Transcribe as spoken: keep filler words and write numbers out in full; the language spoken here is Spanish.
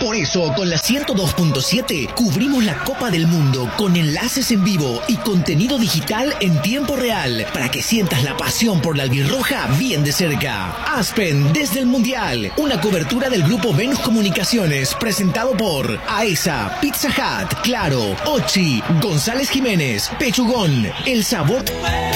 Por eso, con la ciento dos punto siete, cubrimos la Copa del Mundo con enlaces en vivo y contenido digital en tiempo real, para que sientas la pasión por la albirroja bien de cerca. Aspen desde el Mundial, una cobertura del grupo Venus Comunicaciones, presentado por AESA, Pizza Hut, Claro, Ochi, González Jiménez, Pechugón, El Sabor...